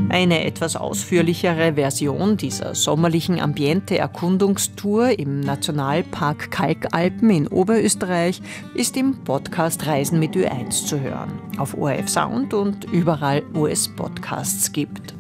Eine etwas ausführlichere Version dieser sommerlichen Ambiente-Erkundungstour im Nationalpark Kalkalpen in Oberösterreich ist im Podcast Reisen mit Ö1 zu hören. Auf ORF Sound und überall, wo es Podcasts gibt.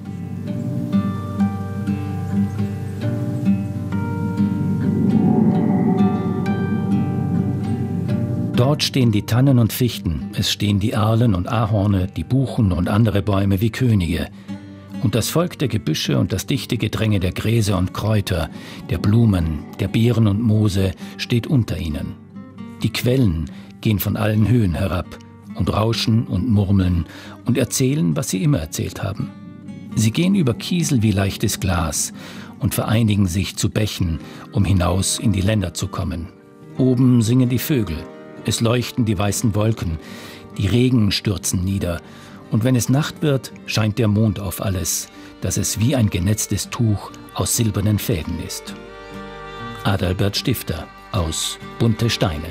Dort stehen die Tannen und Fichten, es stehen die Erlen und Ahorne, die Buchen und andere Bäume wie Könige. Und das Volk der Gebüsche und das dichte Gedränge der Gräser und Kräuter, der Blumen, der Beeren und Moose steht unter ihnen. Die Quellen gehen von allen Höhen herab und rauschen und murmeln und erzählen, was sie immer erzählt haben. Sie gehen über Kiesel wie leichtes Glas und vereinigen sich zu Bächen, um hinaus in die Länder zu kommen. Oben singen die Vögel, es leuchten die weißen Wolken, die Regen stürzen nieder. Und wenn es Nacht wird, scheint der Mond auf alles, dass es wie ein genetztes Tuch aus silbernen Fäden ist. Adalbert Stifter aus Bunte Steine.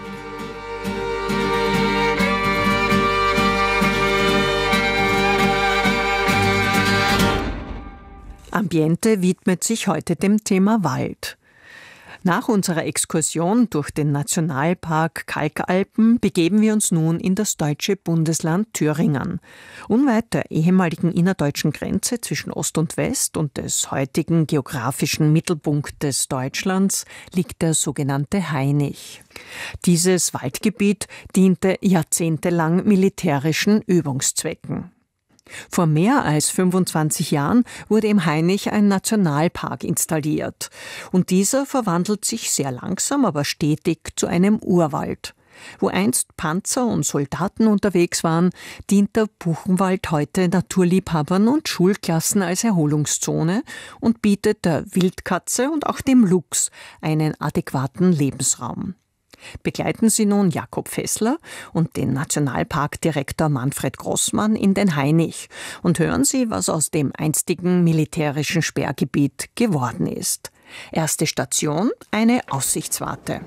Ambiente widmet sich heute dem Thema Wald. Nach unserer Exkursion durch den Nationalpark Kalkalpen begeben wir uns nun in das deutsche Bundesland Thüringen. Unweit der ehemaligen innerdeutschen Grenze zwischen Ost und West und des heutigen geografischen Mittelpunktes Deutschlands liegt der sogenannte Hainich. Dieses Waldgebiet diente jahrzehntelang militärischen Übungszwecken. Vor mehr als 25 Jahren wurde im Hainich ein Nationalpark installiert. Und dieser verwandelt sich sehr langsam, aber stetig zu einem Urwald. Wo einst Panzer und Soldaten unterwegs waren, dient der Buchenwald heute Naturliebhabern und Schulklassen als Erholungszone und bietet der Wildkatze und auch dem Luchs einen adäquaten Lebensraum. Begleiten Sie nun Jakob Fessler und den Nationalparkdirektor Manfred Grossmann in den Hainich und hören Sie, was aus dem einstigen militärischen Sperrgebiet geworden ist. Erste Station, eine Aussichtswarte.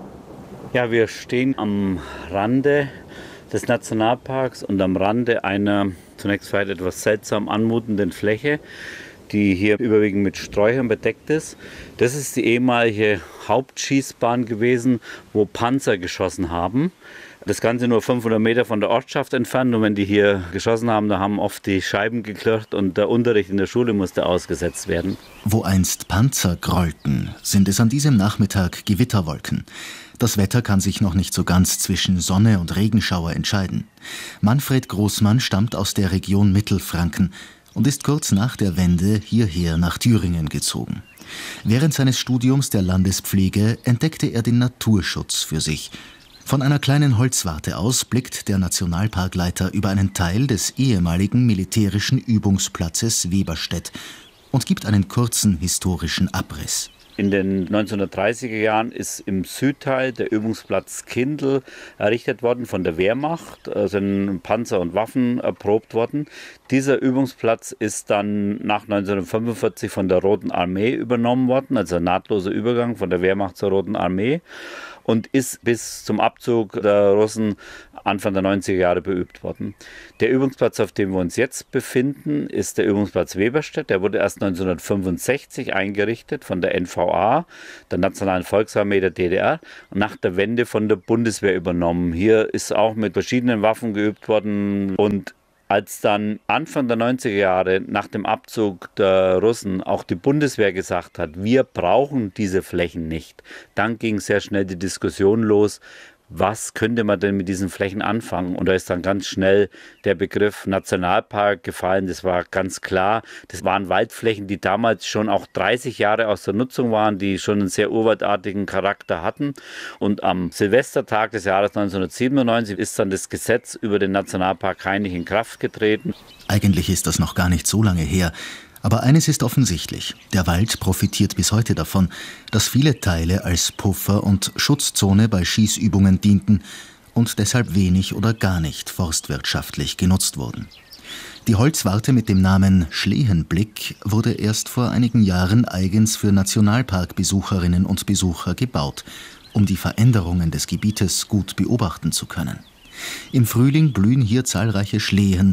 Ja, wir stehen am Rande des Nationalparks und am Rande einer zunächst vielleicht etwas seltsam anmutenden Fläche, die hier überwiegend mit Sträuchern bedeckt ist. Das ist die ehemalige Hauptschießbahn gewesen, wo Panzer geschossen haben. Das Ganze nur 500 Meter von der Ortschaft entfernt. Und wenn die hier geschossen haben, da haben oft die Scheiben geklirrt und der Unterricht in der Schule musste ausgesetzt werden. Wo einst Panzer grollten, sind es an diesem Nachmittag Gewitterwolken. Das Wetter kann sich noch nicht so ganz zwischen Sonne und Regenschauer entscheiden. Manfred Grossmann stammt aus der Region Mittelfranken und ist kurz nach der Wende hierher nach Thüringen gezogen. Während seines Studiums der Landespflege entdeckte er den Naturschutz für sich. Von einer kleinen Holzwarte aus blickt der Nationalparkleiter über einen Teil des ehemaligen militärischen Übungsplatzes Weberstedt und gibt einen kurzen historischen Abriss. In den 1930er Jahren ist im Südteil der Übungsplatz Kindl errichtet worden von der Wehrmacht, sind Panzer und Waffen erprobt worden. Dieser Übungsplatz ist dann nach 1945 von der Roten Armee übernommen worden, also ein nahtloser Übergang von der Wehrmacht zur Roten Armee, und ist bis zum Abzug der Russen Anfang der 90er Jahre beübt worden. Der Übungsplatz, auf dem wir uns jetzt befinden, ist der Übungsplatz Weberstedt. Der wurde erst 1965 eingerichtet von der NVA, der Nationalen Volksarmee der DDR, und nach der Wende von der Bundeswehr übernommen. Hier ist auch mit verschiedenen Waffen geübt worden. Und als dann Anfang der 90er Jahre nach dem Abzug der Russen auch die Bundeswehr gesagt hat, wir brauchen diese Flächen nicht, dann ging sehr schnell die Diskussion los, was könnte man denn mit diesen Flächen anfangen? Und da ist dann ganz schnell der Begriff Nationalpark gefallen. Das war ganz klar. Das waren Waldflächen, die damals schon auch 30 Jahre aus der Nutzung waren, die schon einen sehr urwaldartigen Charakter hatten. Und am Silvestertag des Jahres 1997 ist dann das Gesetz über den Nationalpark Hainich in Kraft getreten. Eigentlich ist das noch gar nicht so lange her. Aber eines ist offensichtlich, der Wald profitiert bis heute davon, dass viele Teile als Puffer- und Schutzzone bei Schießübungen dienten und deshalb wenig oder gar nicht forstwirtschaftlich genutzt wurden. Die Holzwarte mit dem Namen Schlehenblick wurde erst vor einigen Jahren eigens für Nationalparkbesucherinnen und Besucher gebaut, um die Veränderungen des Gebietes gut beobachten zu können. Im Frühling blühen hier zahlreiche Schlehen,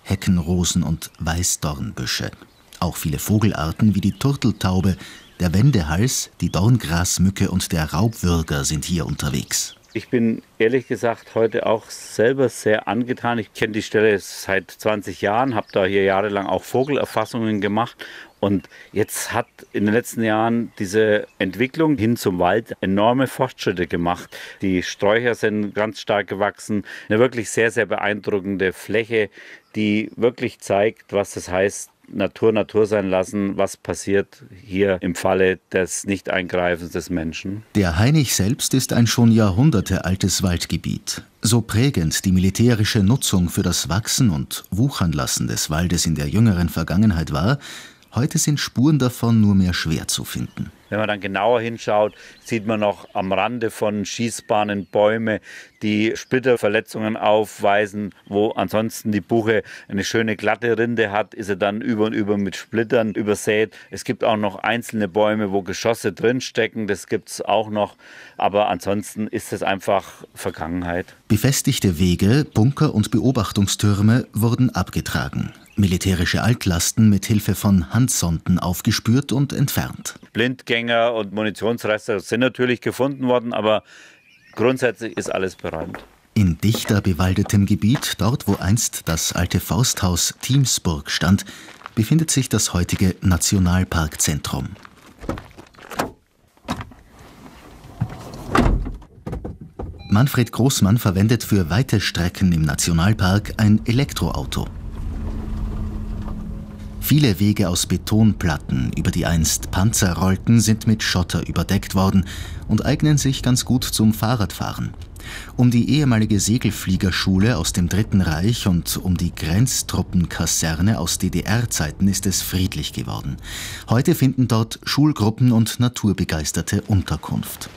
Heckenrosen und Weißdornbüsche. Auch viele Vogelarten wie die Turteltaube, der Wendehals, die Dorngrasmücke und der Raubwürger sind hier unterwegs. Ich bin ehrlich gesagt heute auch selber sehr angetan. Ich kenne die Stelle seit 20 Jahren, habe da hier jahrelang auch Vogelerfassungen gemacht. Und jetzt hat in den letzten Jahren diese Entwicklung hin zum Wald enorme Fortschritte gemacht. Die Sträucher sind ganz stark gewachsen. Eine wirklich sehr, sehr beeindruckende Fläche, die wirklich zeigt, was das heißt, Natur Natur sein lassen, was passiert hier im Falle des Nicht-Eingreifens des Menschen. Der Hainich selbst ist ein schon jahrhundertealtes Waldgebiet. So prägend die militärische Nutzung für das Wachsen und Wuchernlassen des Waldes in der jüngeren Vergangenheit war, heute sind Spuren davon nur mehr schwer zu finden. Wenn man dann genauer hinschaut, sieht man noch am Rande von Schießbahnen Bäume, die Splitterverletzungen aufweisen. Wo ansonsten die Buche eine schöne glatte Rinde hat, ist sie dann über und über mit Splittern übersät. Es gibt auch noch einzelne Bäume, wo Geschosse drinstecken, das gibt es auch noch. Aber ansonsten ist es einfach Vergangenheit. Befestigte Wege, Bunker und Beobachtungstürme wurden abgetragen. Militärische Altlasten mit Hilfe von Handsonden aufgespürt und entfernt. Blindgänger und Munitionsreste sind natürlich gefunden worden, aber grundsätzlich ist alles beräumt. In dichter bewaldetem Gebiet, dort wo einst das alte Forsthaus Thiemsburg stand, befindet sich das heutige Nationalparkzentrum. Manfred Großmann verwendet für weite Strecken im Nationalpark ein Elektroauto. Viele Wege aus Betonplatten, über die einst Panzer rollten, sind mit Schotter überdeckt worden und eignen sich ganz gut zum Fahrradfahren. Um die ehemalige Segelfliegerschule aus dem Dritten Reich und um die Grenztruppenkaserne aus DDR-Zeiten ist es friedlich geworden. Heute finden dort Schulgruppen und Naturbegeisterte Unterkunft.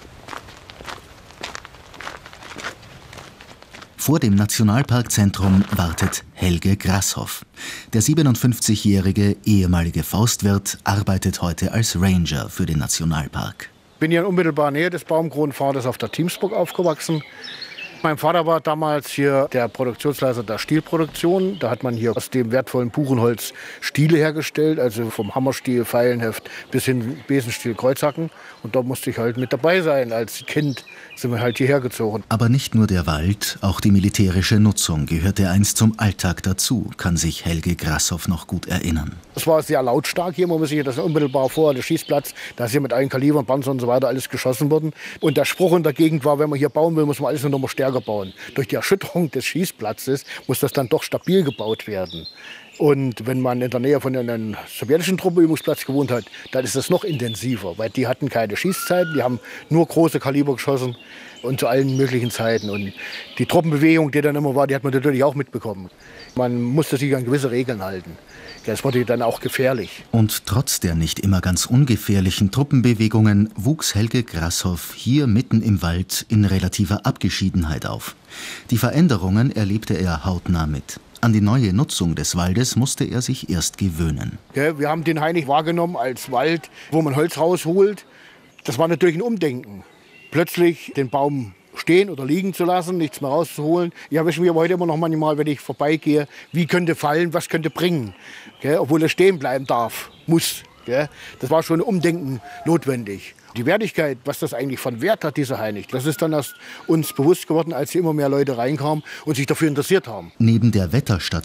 Vor dem Nationalparkzentrum wartet Helge Grasshoff. Der 57-jährige ehemalige Forstwirt arbeitet heute als Ranger für den Nationalpark. Ich bin hier in unmittelbarer Nähe des Baumkronenpfades auf der Thiemsburg aufgewachsen. Mein Vater war damals hier der Produktionsleiter der Stielproduktion. Da hat man hier aus dem wertvollen Buchenholz Stiele hergestellt, also vom Hammerstiel, Pfeilenheft bis hin Besenstiel, Kreuzhacken. Und da musste ich halt mit dabei sein. Als Kind sind wir halt hierher gezogen. Aber nicht nur der Wald, auch die militärische Nutzung gehörte einst zum Alltag dazu, kann sich Helge Grasshoff noch gut erinnern. Es war sehr lautstark hier, man muss sich das unmittelbar vor, der Schießplatz, da ist hier mit allen Kalibern, Panzer und so weiter alles geschossen worden. Und der Spruch in der Gegend war, wenn man hier bauen will, muss man alles nur noch mal stärker bauen. Durch die Erschütterung des Schießplatzes muss das dann doch stabil gebaut werden. Und wenn man in der Nähe von einem sowjetischen Truppenübungsplatz gewohnt hat, dann ist das noch intensiver, weil die hatten keine Schießzeiten, die haben nur große Kaliber geschossen und zu allen möglichen Zeiten. Und die Truppenbewegung, die dann immer war, die hat man natürlich auch mitbekommen. Man musste sich an gewisse Regeln halten. Das wurde dann auch gefährlich. Und trotz der nicht immer ganz ungefährlichen Truppenbewegungen wuchs Helge Grasshoff hier mitten im Wald in relativer Abgeschiedenheit auf. Die Veränderungen erlebte er hautnah mit. An die neue Nutzung des Waldes musste er sich erst gewöhnen. Ja, wir haben den Hainich wahrgenommen als Wald, wo man Holz rausholt. Das war natürlich ein Umdenken. Plötzlich den Baum stehen oder liegen zu lassen, nichts mehr rauszuholen. Ich erwische mich aber heute immer noch manchmal, wenn ich vorbeigehe, wie könnte fallen, was könnte bringen. Obwohl er stehen bleiben darf, muss. Das war schon ein Umdenken notwendig. Die Wertigkeit, was das eigentlich von Wert hat, dieser Hainich, das ist dann erst uns bewusst geworden, als hier immer mehr Leute reinkamen und sich dafür interessiert haben. Neben der Wetterstation